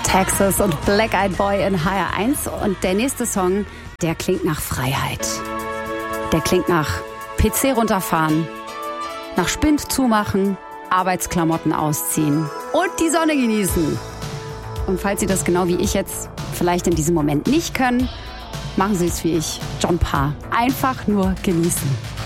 Texas und Black Eyed Boy in HR1. Und der nächste Song, der klingt nach Freiheit. Der klingt nach PC runterfahren, nach Spind zumachen, Arbeitsklamotten ausziehen und die Sonne genießen. Und falls Sie das genau wie ich jetzt vielleicht in diesem Moment nicht können, machen Sie es wie ich, John Parr. Einfach nur genießen.